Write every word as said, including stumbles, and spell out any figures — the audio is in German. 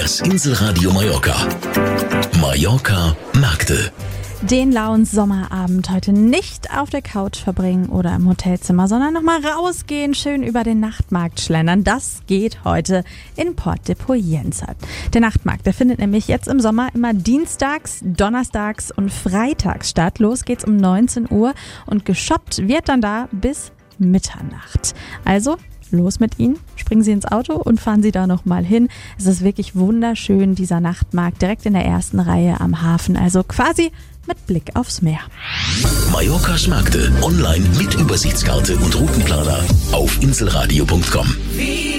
Das Inselradio Mallorca. Mallorca Märkte. Den lauen Sommerabend heute nicht auf der Couch verbringen oder im Hotelzimmer, sondern nochmal rausgehen, schön über den Nachtmarkt schlendern. Das geht heute in Port de Poyensa. Der Nachtmarkt, der findet nämlich jetzt im Sommer immer dienstags, donnerstags und freitags statt. Los geht's um neunzehn Uhr und geshoppt wird dann da bis Mitternacht. Also los mit Ihnen, springen Sie ins Auto und fahren Sie da nochmal hin. Es ist wirklich wunderschön, dieser Nachtmarkt, direkt in der ersten Reihe am Hafen, also quasi mit Blick aufs Meer. Mallorcas Märkte online mit Übersichtskarte und Routenplaner auf inselradio punkt com.